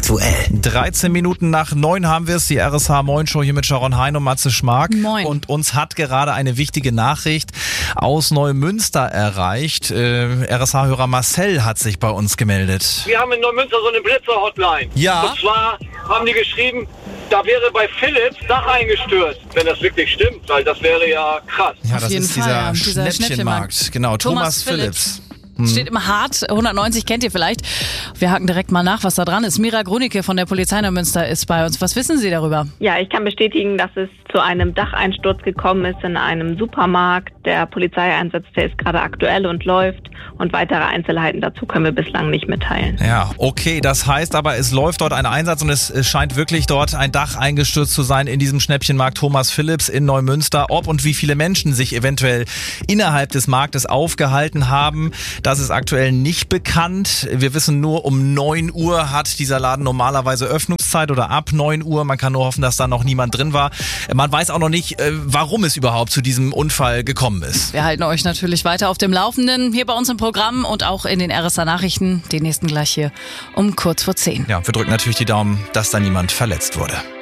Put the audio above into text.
aktuell. 13 Minuten nach 9 haben wir es, die RSH Moin Show hier mit Sharon Hein und Matze Schmark. Moin. Und uns hat gerade eine wichtige Nachricht aus Neumünster erreicht. RSH-Hörer Marcel hat sich bei uns gemeldet. Wir haben in Neumünster so eine Blitzer-Hotline. Ja. Und zwar haben die geschrieben, da wäre bei Philips Dach eingestürzt, wenn das wirklich stimmt, weil das wäre ja krass. Ja, Auf das jeden ist Fall, ja. dieser Dieser Schnäppchenmarkt. Genau, Thomas Philips. Steht im Hart, 190 kennt ihr vielleicht. Wir haken direkt mal nach, was da dran ist. Mira Grunicke von der Polizei Neumünster ist bei uns. Was wissen Sie darüber? Ja, ich kann bestätigen, dass es zu einem Dacheinsturz gekommen ist in einem Supermarkt. Der Polizeieinsatz, der ist gerade aktuell und läuft. Und weitere Einzelheiten dazu können wir bislang nicht mitteilen. Ja, okay, das heißt aber, es läuft dort ein Einsatz und es scheint wirklich dort ein Dach eingestürzt zu sein in diesem Schnäppchenmarkt Thomas Philips in Neumünster. Ob und wie viele Menschen sich eventuell innerhalb des Marktes aufgehalten haben, das ist aktuell nicht bekannt. Wir wissen nur, um 9 Uhr hat dieser Laden normalerweise Öffnungszeit oder ab 9 Uhr. Man kann nur hoffen, dass da noch niemand drin war. Man weiß auch noch nicht, warum es überhaupt zu diesem Unfall gekommen ist. Wir halten euch natürlich weiter auf dem Laufenden hier bei uns im Programm und auch in den RSA Nachrichten. Den nächsten gleich hier um kurz vor 10. Ja, wir drücken natürlich die Daumen, dass da niemand verletzt wurde.